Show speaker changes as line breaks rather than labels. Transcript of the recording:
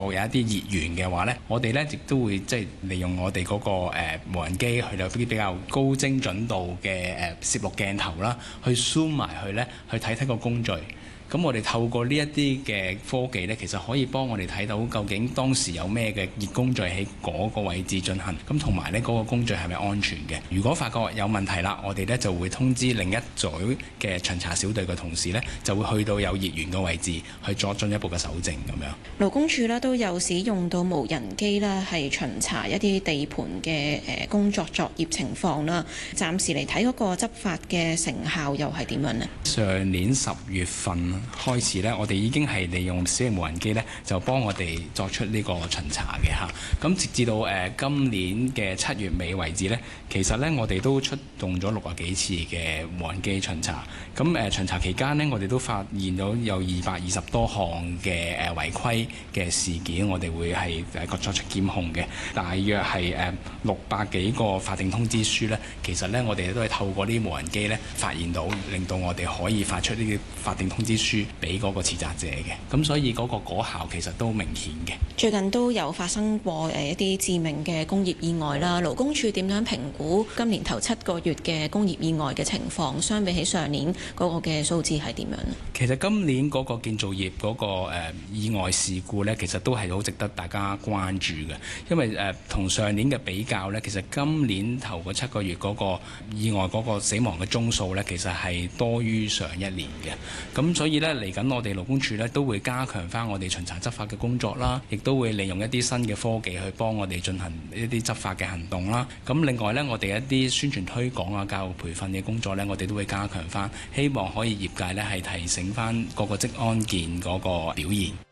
有一啲熱源嘅話呢，我哋呢亦都會即係利用我哋嗰個無人機去有啲比較高精準度嘅攝錄鏡頭啦，去 zoom 埋去呢，去睇睇個工序。咁我哋透過呢一啲嘅科技呢，其實可以幫我哋睇到究竟當時有咩嘅熱工序喺嗰個位置進行，咁同埋呢嗰個工序係咪安全嘅？如果發覺有問題啦，我哋呢就會通知另一組嘅巡查小隊嘅同事呢，就會去到有熱源嘅位置去作進一步嘅搜證咁樣。
勞工處呢都有使用到無人機啦，係巡查一啲地盤嘅工作作業情況啦。暫時嚟睇嗰個執法嘅成效又係點樣呢？
上年10月份開始呢，我哋已經係利用小型無人機呢，就幫我哋作出呢個巡查嘅嚇。咁直至到今年嘅7月尾為止呢，其實呢，我哋都出動咗60幾次嘅無人機巡查。咁巡查期間呢，我哋都發現到有220多項嘅違規嘅事件，我哋會係作出檢控嘅。大約係600幾個法定通知書呢，其實呢，我哋都係透過呢啲無人機呢發現到，令到我哋可以發出呢啲法定通知書俾嗰個持責者嘅，咁所以嗰個果效其實都明顯嘅。
最近都有發生過一啲致命嘅工業意外啦。勞工處點樣評估今年頭7個月嘅工業意外嘅情況，相比起上年嗰個嘅數字係點樣？
其實今年嗰個建造業嗰個意外事故呢，其實都係好值得大家關注嘅，因為同上年嘅比較呢，其實今年頭嗰7個月嗰個意外嗰個死亡嘅宗數呢，其實係多於上一年嘅。咁所以呢，嚟緊我哋勞工處呢都會加強翻我哋巡查執法嘅工作啦，亦都會利用一啲新嘅科技去幫我哋進行一啲執法嘅行動啦。咁另外呢，我哋一啲宣傳推廣啊、教育培訓嘅工作呢，我哋都會加強翻，希望可以業界呢係提醒翻嗰個職安健嗰個表現。